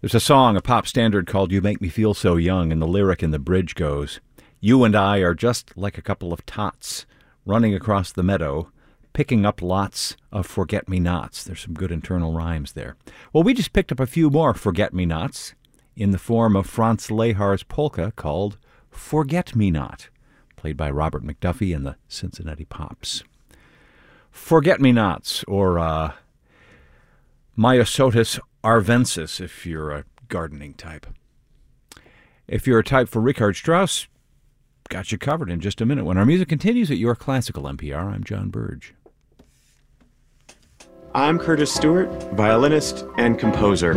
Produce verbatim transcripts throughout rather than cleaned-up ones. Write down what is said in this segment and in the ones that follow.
There's a song, a pop standard called You Make Me Feel So Young, and the lyric in the bridge goes, "You and I are just like a couple of tots running across the meadow, picking up lots of forget-me-nots." There's some good internal rhymes there. Well, we just picked up a few more forget-me-nots in the form of Franz Lehar's polka called Forget-Me-Not, played by Robert McDuffie and the Cincinnati Pops. Forget-me-nots, or uh, Myosotis arvensis, if you're a gardening type. If you're a type for Richard Strauss, got you covered in just a minute. When our music continues at Your Classical N P R, I'm John Burge. I'm Curtis Stewart, violinist and composer.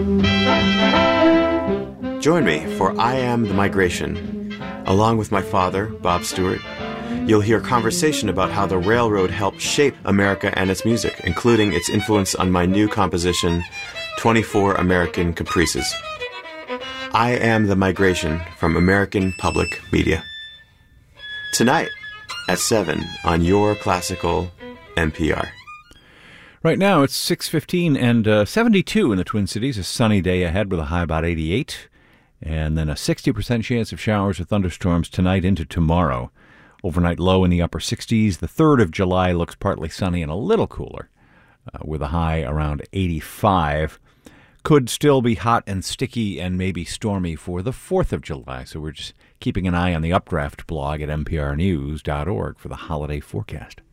Join me for I Am the Migration. Along with my father, Bob Stewart, you'll hear conversation about how the railroad helped shape America and its music, including its influence on my new composition, twenty-four American Caprices. I Am the Migration from American Public Media. Tonight at seven on Your Classical N P R. Right now it's six fifteen and uh, seventy-two in the Twin Cities. A sunny day ahead with a high about eighty-eight. And then a sixty percent chance of showers or thunderstorms tonight into tomorrow. Overnight low in the upper sixties. The third of July looks partly sunny and a little cooler, uh, with a high around eighty-five. Could still be hot and sticky and maybe stormy for the fourth of July. So we're just keeping an eye on the Updraft blog at n p r news dot org for the holiday forecast.